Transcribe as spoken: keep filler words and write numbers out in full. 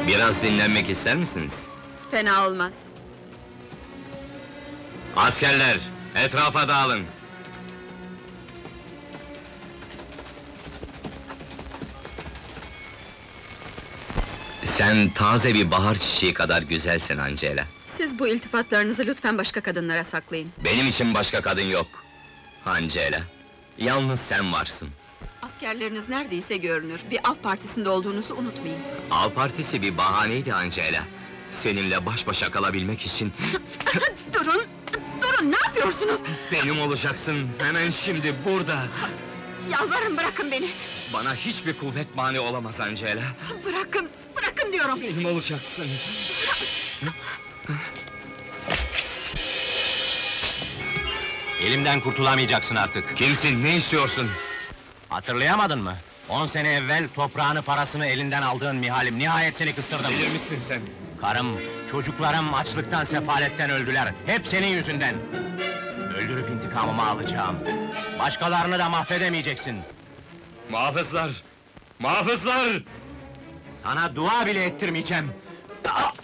Biraz dinlenmek ister misiniz? Fena olmaz. Askerler, etrafa dağılın! Sen taze bir bahar çiçeği kadar güzelsin Angela. Siz bu iltifatlarınızı lütfen başka kadınlara saklayın. Benim için başka kadın yok. Angela, yalnız sen varsın. Askerleriniz neredeyse görünür. Bir av partisinde olduğunuzu unutmayın. Av partisi bir bahaneydi Angela. Seninle baş başa kalabilmek için... Durun! Durun, ne yapıyorsunuz? Benim olacaksın, hemen şimdi, burada! Yalvarırım, bırakın beni! Bana hiçbir kuvvet mani olamaz Angela. Bırakın, bırakın diyorum! Benim olacaksın. Elimden kurtulamayacaksın artık. Kimsin, ne istiyorsun? Hatırlayamadın mı? On sene evvel toprağını, parasını elinden aldığın Mihalim, nihayet seni kıstırdım. Bilir misin sen? Karım, çocuklarım açlıktan, sefaletten öldüler. Hep senin yüzünden. Öldürüp intikamımı alacağım. Başkalarını da mahvedemeyeceksin. Muhafızlar! Muhafızlar! Sana dua bile ettirmeyeceğim. Ah!